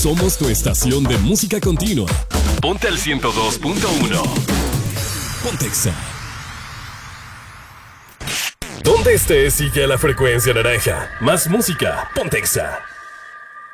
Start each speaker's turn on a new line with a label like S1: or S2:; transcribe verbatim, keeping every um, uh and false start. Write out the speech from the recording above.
S1: Somos tu estación de música continua. Ponte al ciento dos punto uno. Pontexa. Donde estés, sigue a la frecuencia naranja. Más música, Pontexa.